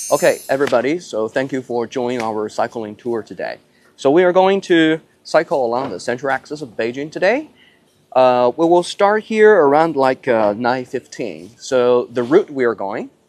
Okay, everybody, so thank you for joining our cycling tour today. So we are going to cycle along the central axis of Beijing today. We will start here around like 9:15. So the route we are going